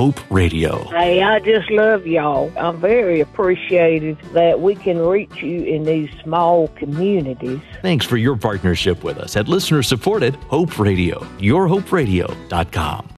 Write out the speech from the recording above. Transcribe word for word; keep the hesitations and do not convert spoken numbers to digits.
Hope Radio. Hey, I just love y'all. I'm very appreciative that we can reach you in these small communities. Thanks for your partnership with us at listener-supported Hope Radio, your hope radio dot com.